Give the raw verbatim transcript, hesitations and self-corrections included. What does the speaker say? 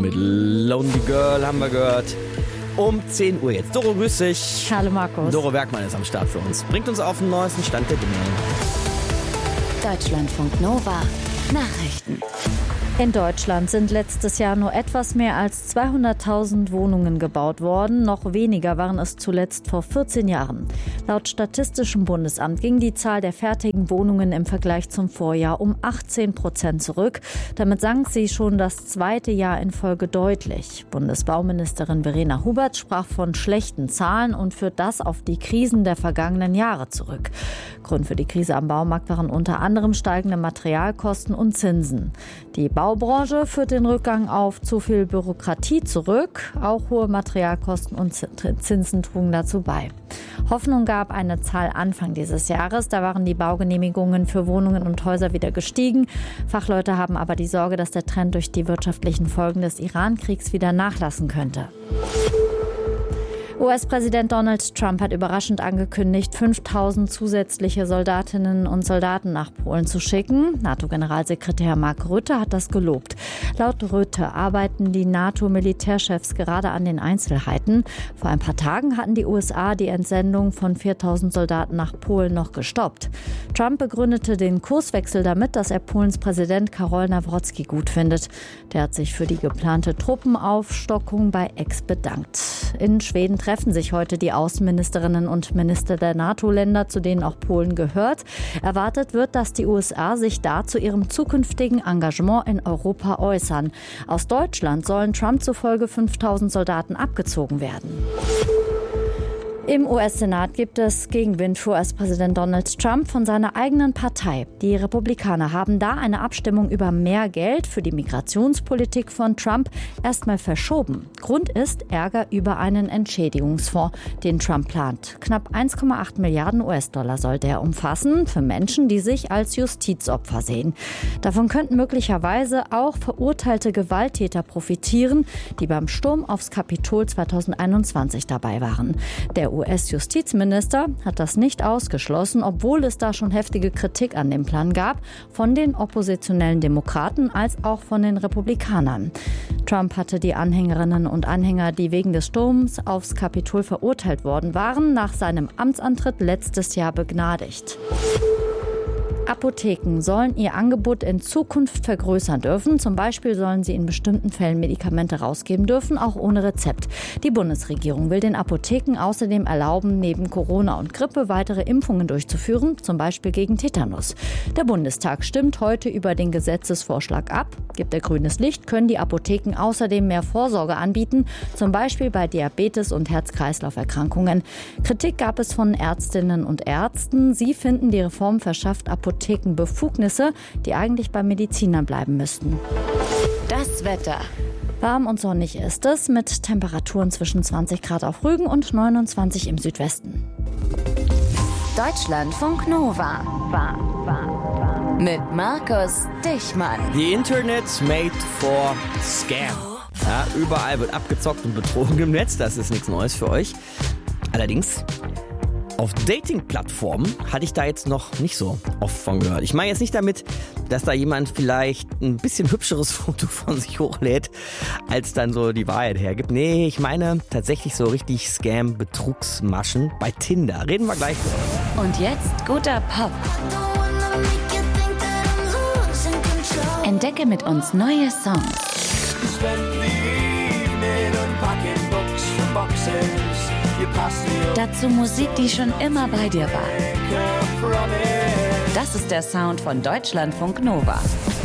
mit Lonely Girl haben wir gehört. Um zehn Uhr jetzt. Doro, grüß dich. Hallo Markus. Doro Bergmann ist am Start für uns. Bringt uns auf den neuesten Stand der Dinge. Deutschlandfunk Nova. Nachrichten. In Deutschland sind letztes Jahr nur etwas mehr als zweihunderttausend Wohnungen gebaut worden. Noch weniger waren es zuletzt vor vierzehn Jahren. Laut Statistischem Bundesamt ging die Zahl der fertigen Wohnungen im Vergleich zum Vorjahr um achtzehn Prozent zurück. Damit sank sie schon das zweite Jahr in Folge deutlich. Bundesbauministerin Verena Huberts sprach von schlechten Zahlen und führt das auf die Krisen der vergangenen Jahre zurück. Grund für die Krise am Baumarkt waren unter anderem steigende Materialkosten und Zinsen. Die Baubranche führt den Rückgang auf zu viel Bürokratie zurück. Auch hohe Materialkosten und Zinsen trugen dazu bei. Hoffnung gab eine Zahl Anfang dieses Jahres. Da waren die Baugenehmigungen für Wohnungen und Häuser wieder gestiegen. Fachleute haben aber die Sorge, dass der Trend durch die wirtschaftlichen Folgen des Iran-Kriegs wieder nachlassen könnte. U S-Präsident Donald Trump hat überraschend angekündigt, fünftausend zusätzliche Soldatinnen und Soldaten nach Polen zu schicken. NATO-Generalsekretär Mark Rutte hat das gelobt. Laut Rutte arbeiten die NATO-Militärchefs gerade an den Einzelheiten. Vor ein paar Tagen hatten die U S A die Entsendung von viertausend Soldaten nach Polen noch gestoppt. Trump begründete den Kurswechsel damit, dass er Polens Präsident Karol Nawrocki gut findet. Der hat sich für die geplante Truppenaufstockung bei Aix bedankt. In Schweden treffen sich heute die Außenministerinnen und Minister der NATO-Länder, zu denen auch Polen gehört. Erwartet wird, dass die U S A sich da zu ihrem zukünftigen Engagement in Europa äußern. Aus Deutschland sollen Trump zufolge fünftausend Soldaten abgezogen werden. Im U S-Senat gibt es Gegenwind für U S-Präsident Donald Trump von seiner eigenen Partei. Die Republikaner haben da eine Abstimmung über mehr Geld für die Migrationspolitik von Trump erstmal verschoben. Grund ist Ärger über einen Entschädigungsfonds, den Trump plant. Knapp eins Komma acht Milliarden U S-Dollar soll der umfassen für Menschen, die sich als Justizopfer sehen. Davon könnten möglicherweise auch verurteilte Gewalttäter profitieren, die beim Sturm aufs Kapitol zweitausendeinundzwanzig dabei waren. Der U S-Justizminister hat das nicht ausgeschlossen, obwohl es da schon heftige Kritik an dem Plan gab, von den oppositionellen Demokraten als auch von den Republikanern. Trump hatte die Anhängerinnen und Anhänger, die wegen des Sturms aufs Kapitol verurteilt worden waren, nach seinem Amtsantritt letztes Jahr begnadigt. Apotheken sollen ihr Angebot in Zukunft vergrößern dürfen. Zum Beispiel sollen sie in bestimmten Fällen Medikamente rausgeben dürfen, auch ohne Rezept. Die Bundesregierung will den Apotheken außerdem erlauben, neben Corona und Grippe weitere Impfungen durchzuführen, zum Beispiel gegen Tetanus. Der Bundestag stimmt heute über den Gesetzesvorschlag ab. Gibt er grünes Licht, können die Apotheken außerdem mehr Vorsorge anbieten, zum Beispiel bei Diabetes und Herz-Kreislauf-Erkrankungen. Kritik gab es von Ärztinnen und Ärzten. Sie finden, die Reform verschafft Apotheken Befugnisse, die eigentlich bei Medizinern bleiben müssten. Das Wetter. Warm und sonnig ist es, mit Temperaturen zwischen zwanzig Grad auf Rügen und neunundzwanzig im Südwesten. Deutschlandfunk Nova. War, war, war. Mit Markus Dichmann. The Internet's made for scam. Ja, überall wird abgezockt und betrogen im Netz. Das ist nichts Neues für euch. Allerdings, auf Dating-Plattformen hatte ich da jetzt noch nicht so oft von gehört. Ich meine jetzt nicht damit, dass da jemand vielleicht ein bisschen hübscheres Foto von sich hochlädt, als dann so die Wahrheit hergibt. Nee, ich meine tatsächlich so richtig Scam-Betrugsmaschen bei Tinder. Reden wir gleich drüber. Und jetzt guter Pop. Entdecke mit uns neue Songs. Dazu Musik, die schon immer bei dir war. Das ist der Sound von Deutschlandfunk Nova.